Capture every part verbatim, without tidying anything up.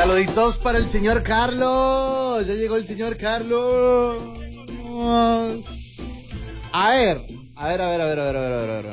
Saluditos para el señor Carlos. Ya llegó el señor Carlos. A ver, a ver, a ver, a ver, a ver, a ver, a ver, a ver.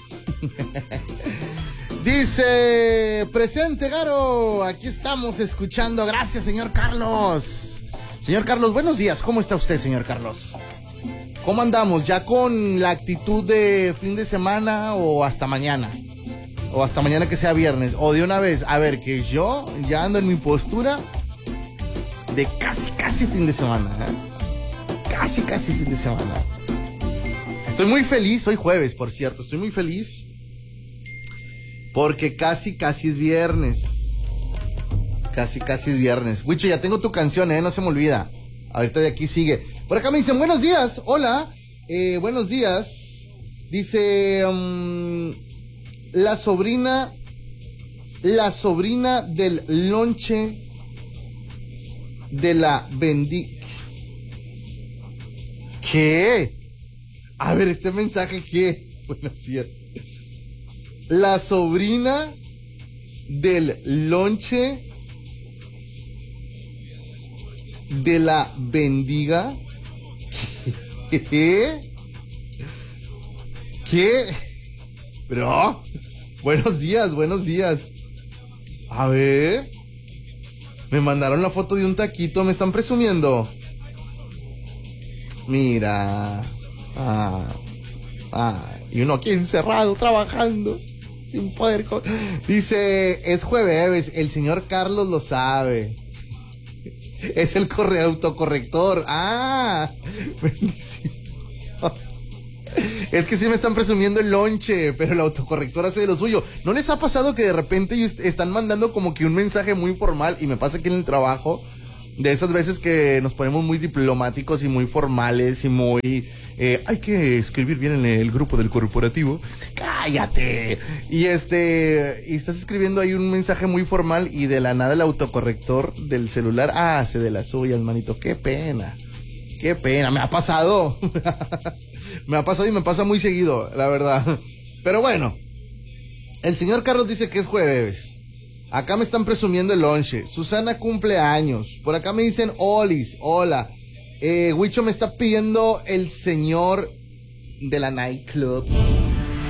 Dice, presente Garo, aquí estamos escuchando. Gracias, señor Carlos. Señor Carlos, buenos días. ¿Cómo está usted, señor Carlos? ¿Cómo andamos? ¿Ya con la actitud de fin de semana o hasta mañana? O hasta mañana que sea viernes. O de una vez, a ver, que yo ya ando en mi postura de casi, casi fin de semana, ¿eh? Casi, casi fin de semana. Estoy muy feliz, hoy jueves, por cierto, estoy muy feliz porque casi, casi es viernes. Casi, casi es viernes. Wicho, ya tengo tu canción, ¿eh? No se me olvida. Ahorita de aquí sigue. Por acá me dicen, buenos días, hola, eh, buenos días. Dice, um, la sobrina, la sobrina del lonche de la bendi... ¿Qué? A ver, este mensaje, ¿qué? Buenos días. La sobrina del lonche de la bendiga. ¿Qué? ¿Qué? Bro, buenos días, buenos días. A ver. Me mandaron la foto de un taquito, me están presumiendo. Mira. Ah, ah, y uno aquí encerrado, trabajando, sin poder... Co- Dice, es jueves, el señor Carlos lo sabe. Es el correo autocorrector. Ah, bendición. Es que sí me están presumiendo el lonche, pero el autocorrector hace de lo suyo. ¿No les ha pasado que de repente están mandando como que un mensaje muy formal? Y me pasa aquí en el trabajo, de esas veces que nos ponemos muy diplomáticos y muy formales y muy... Eh, hay que escribir bien en el grupo del corporativo. ¡Cállate! Y este, y estás escribiendo ahí un mensaje muy formal y de la nada el autocorrector del celular hace de las suyas, manito. ¡Qué pena! ¡Qué pena! Me ha pasado. Me ha pasado y me pasa muy seguido, la verdad. Pero bueno, el señor Carlos dice que es jueves. Acá me están presumiendo el lonche. Susana cumple años. Por acá me dicen Olis, hola. Eh, Huicho me está pidiendo el señor de la nightclub.